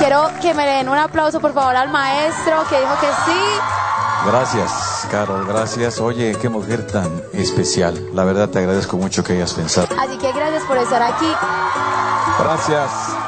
quiero que me den un aplauso por favor al maestro que dijo que sí. Gracias, Carol, gracias. Oye, qué mujer tan especial. La verdad te agradezco mucho que hayas pensado. Así que gracias por estar aquí. Gracias.